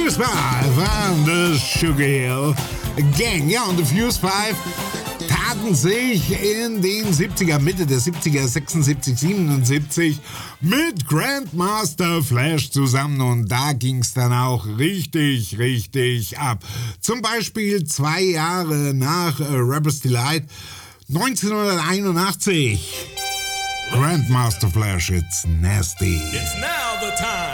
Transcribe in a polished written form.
Fuse 5 and the Sugar Hill Gang. Ja, und The Fuse 5 taten sich in den 70er, Mitte der 70er, 76, 77 mit Grandmaster Flash zusammen und da ging's dann auch richtig ab. Zum Beispiel 2 Jahre nach Rebel's Delight, 1981. Grandmaster Flash, it's nasty. It's now the time